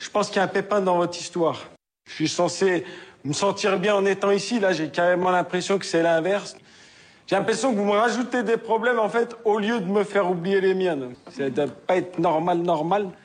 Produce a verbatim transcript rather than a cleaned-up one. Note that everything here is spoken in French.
Je pense qu'il y a un pépin dans votre histoire. Je suis censé me sentir bien en étant ici. Là, j'ai carrément l'impression que c'est l'inverse. J'ai l'impression que vous me rajoutez des problèmes, en fait, au lieu de me faire oublier les miennes. Ça doit pas être normal, normal.